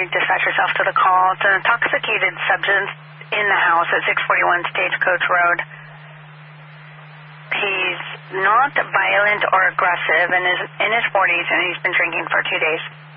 dispatch yourself to the call. It's an intoxicated substance in the house at 641 Stagecoach Road. He's not violent or aggressive and is in his 40s, and he's been drinking for 2 days.